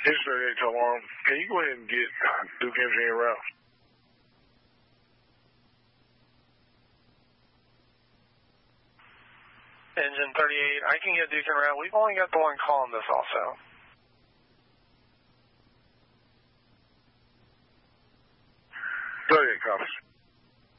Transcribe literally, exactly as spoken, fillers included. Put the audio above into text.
It's thirty-eight to alarm. Can you go ahead and get Duke Engineer route? Engine thirty-eight, I can get Duke en route. We've only got the one call on this also. thirty-eight copies.